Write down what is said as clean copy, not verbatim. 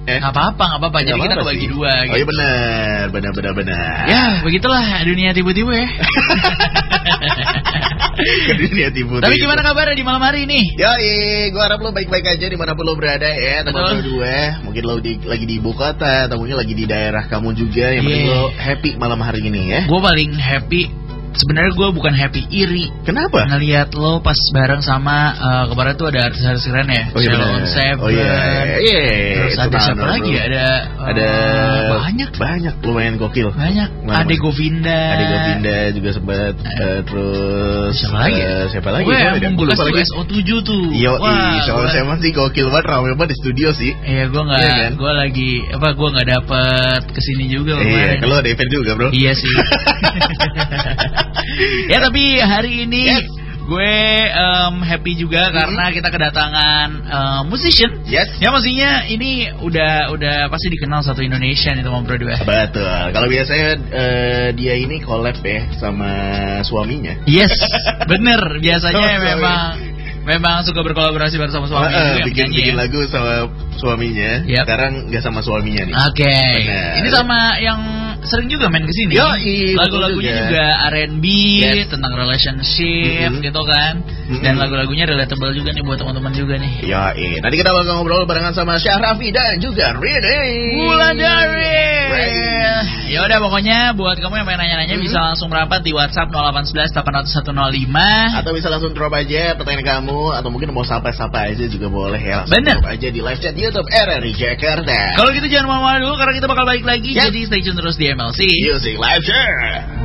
Nggak apa-apa. Jadi kita kebagi dua. Oh iya benar. Ya begitulah dunia tiba-tiba ya. Ke dunia tiba-tiba. Tapi gimana kabarnya di malam hari ini? Yoi, gue harap lo baik-baik aja dimanapun lo berada ya. Teman-teman gue, mungkin lo lagi di ibu kota atau mungkin lagi di daerah kamu juga. Yang penting lo happy malam hari ini ya. Gue paling happy. Sebenarnya gue bukan happy, iri. Kenapa? Ngeliat lo pas bareng sama kemarin tuh ada artis-artis keren ya. Sheldon Seven. Oh iya. Terus ada siapa lagi ya? Ada banyak lumayan gokil. Banyak. Ade Govinda juga sempat. Terus siapa lagi? Gue yang membulas tuh SO7 tuh. Yoi, Sheldon Seven sih gokil banget, ramai banget di studio sih. Iya, gue nggak. Kan? Gue lagi gue nggak dapet kesini juga. Iya, kalau ada event juga bro. Iya sih. Ya tapi hari ini gue happy juga karena kita kedatangan musician. Yes. Ya maksudnya ini udah pasti dikenal satu Indonesia nih teman berdua. Betul. Kalau biasanya dia ini collab ya sama suaminya. Yes, bener. Biasanya memang suka berkolaborasi bersama suaminya. Bikin lagu sama suaminya. Sekarang nggak sama suaminya nih. Oke. Ini sama yang sering juga main kesini. Lagu-lagunya juga R&B tentang relationship gitu kan. Dan lagu-lagunya relatable juga nih buat teman-teman juga nih. Nanti kita bakal ngobrol barengan sama Syahrafi dan juga Rini Wulandari. Ya udah pokoknya buat kamu yang pengen nanya-nanya bisa langsung merapat di WhatsApp 0811 80105 atau bisa langsung drop aja pertanyaan kamu atau mungkin mau sapa-sapa aja juga boleh ya. Bener. Drop aja di live chat YouTube RRI Jakarta. Kalau gitu jangan malu-malu dulu karena kita bakal balik lagi. Jadi stay tune terus di MLC Music Live Share.